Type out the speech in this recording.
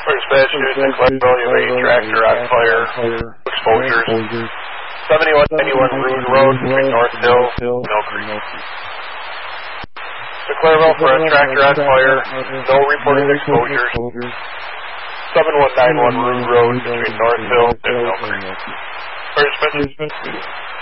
Dispatch Houston, Clareville, you have a tractor on fire. Exposures. 7191 Rude Road between North Hill and Mill Creek. To Clareville for a tractor on fire. No reported exposures. 7191 Rude Road between North Hill and Mill Creek. Dispatch.